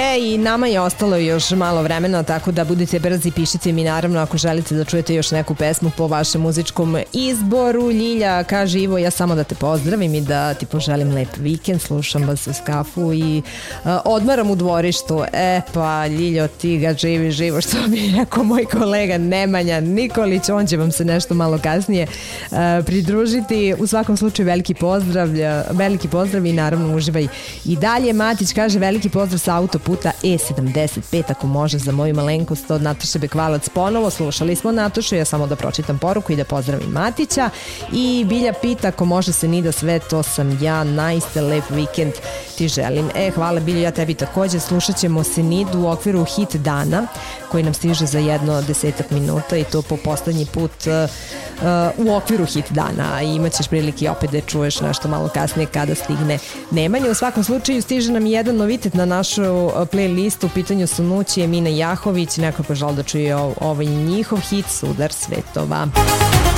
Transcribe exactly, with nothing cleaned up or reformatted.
E, i nama je ostalo još malo vremena, tako da budite brzi, pišite mi naravno ako želite da čujete još neku pesmu po vašem muzičkom izboru. Ljilja kaže: Ivo, ja samo da te pozdravim i da ti poželim lep vikend, slušam vas uz kafu i uh, odmaram u dvorištu. E pa Ljiljo, ti ga živi živo, što bi rekao moj kolega Nemanja Nikolić, on će vam se nešto malo kasnije uh, pridružiti. U svakom slučaju veliki pozdrav, veliki pozdrav i naravno uživaj i dalje. Matić kaže: veliki pozdrav sa autoputa E sedamdeset pet, ako može za moju malenkost, od Nataše Bekvalac ponovo. Slušali smo Natašu, ja samo da pročitam poruku i da pozdravim Matića. I Bilja pita: ako može se Nida, sve to sam ja, najste lep vikend ti želim. E, hvala Bilja, ja tebi takođe. Slušat ćemo se Nidu u okviru hit dana koji nam stiže za jedno desetak minuta i to po poslednji put uh, uh, u okviru hit dana. I imat ćeš prilike opet da čuješ nešto malo kasnije kada stigne Nemanja. U svakom slučaju stiže nam jedan novitet na našu playlistu. U pitanju su Nući, Emina Jahović. Nekako žal da čuje ovaj njihov hit Sudar svetova.